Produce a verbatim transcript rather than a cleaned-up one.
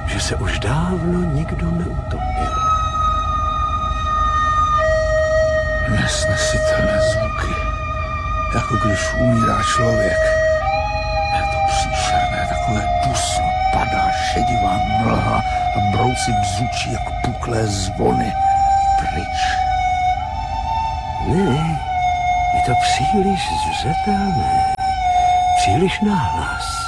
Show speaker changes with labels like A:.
A: že se už dávno nikdo neutopil.
B: Nesnesitelné zvuky, jako když umírá člověk. Je to příšerné, takové dusno, padá šedivá mlha a brouci bzučí jako puklé zvony. Pryč.
A: Ne, je to příliš zřetelné, příliš nahlas.